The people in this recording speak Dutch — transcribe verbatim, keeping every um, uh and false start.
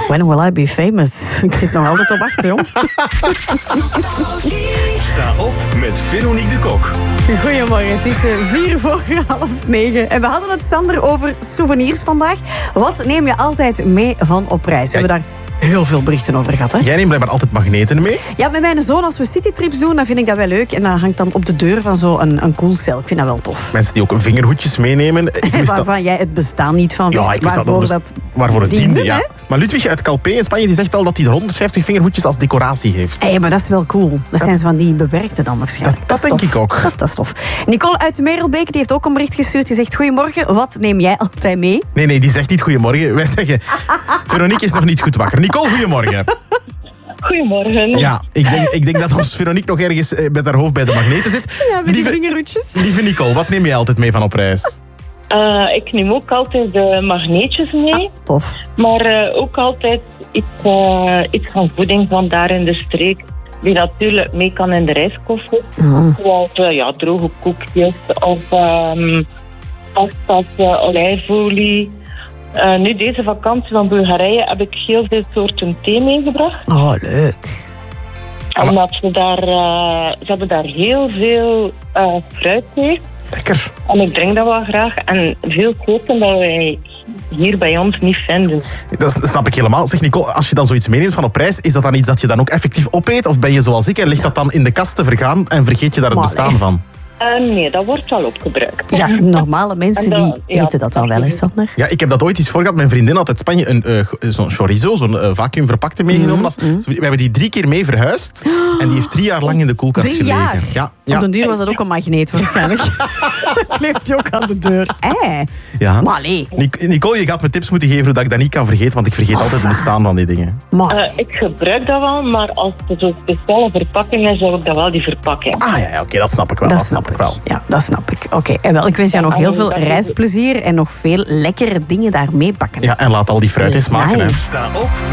When will I be famous? Ik zit nog altijd op wachten, jong. Sta op met Veronique de Kok. Goedemorgen, het is vier voor half negen. En we hadden het, Sander, over souvenirs vandaag. Wat neem je altijd mee van op reis? We hebben daar heel veel berichten over gehad. Hè? Jij neemt blijkbaar altijd magneten mee? Ja, met mijn zoon, als we citytrips doen, dan vind ik dat wel leuk. En dat hangt dan op de deur van zo'n een koelcel. Ik vind dat wel tof. Mensen die ook vingerhoedjes meenemen. Ik wist Waarvan dat... jij het bestaan niet van wist. Ja, ik wist waarvoor dat, dat, waarvoor het diende, ja. hè? Maar Ludwig uit Calpe in Spanje die zegt wel dat hij honderdvijftig vingerhoedjes als decoratie heeft. Hé, hey, maar dat is wel cool. Dat zijn ze van die bewerkte dan waarschijnlijk. Dat, dat, dat denk tof. ik ook. Dat, dat is tof. Nicole uit Merelbeek die heeft ook een bericht gestuurd. Die zegt, goedemorgen, wat neem jij altijd mee? Nee, nee, die zegt niet goedemorgen. Wij zeggen, Veronique is nog niet goed wakker. Nicole, goedemorgen. Goedemorgen. Ja, ik denk, ik denk dat ons Veronique nog ergens met haar hoofd bij de magneten zit. Ja, met die lieve, vingerhoedjes. lieve Nicole, wat neem jij altijd mee van op reis? Uh, ik neem ook altijd de magneetjes mee. Ah, tof. Maar uh, ook altijd iets, uh, iets van voeding van daar in de streek. Die natuurlijk mee kan in de reiskoffer. Mm. Zoals uh, ja, droge koekjes of um, pasta's, uh, olijfolie. Uh, nu deze vakantie van Bulgarije heb ik heel veel soorten thee meegebracht. Oh, leuk. Omdat ze daar, uh, ze hebben daar heel veel uh, fruitthee. Lekker. En ik drink dat wel graag. En veel soorten dat wij hier bij ons niet vinden. Dat snap ik helemaal. Zeg Nicole, als je dan zoiets meeneemt van op reis, is dat dan iets dat je dan ook effectief opeet? Of ben je zoals ik en ligt dat dan in de kast te vergaan en vergeet je daar het Maar, bestaan nee. van? Uh, nee, dat wordt wel opgebruikt. Ja, normale mensen En die dat- ja. eten dat dan wel eens, Sander. Ja, ik heb dat ooit eens voor gehad. Mijn vriendin had uit Spanje een, uh, zo'n chorizo, zo'n uh, vacuümverpakte meegenomen. Als, We hebben die drie keer mee verhuisd. En die heeft drie jaar lang in de koelkast Drie gelegen. jaar? Ja, Op ja, den duur was dat ook een magneet waarschijnlijk. Dat kleeft je ook aan de deur. Eh. ja. Maar allee. Nic- Nicole, je gaat me tips moeten geven hoe dat ik dat niet kan vergeten, want ik vergeet altijd het bestaan van die dingen. Maar. Uh, ik gebruik dat wel, maar als het zo'n speciale verpakking is, zou ik dat wel die verpakking. Ah ja, ja oké, dat snap ik wel. Dat snap ik wel. Ja, dat snap ik. Oké, en wel, ik wens jou nog heel veel reisplezier en nog veel lekkere dingen daarmee bakken. Ja, en laat al die fruit eens maken. Hè. Nice. Sta op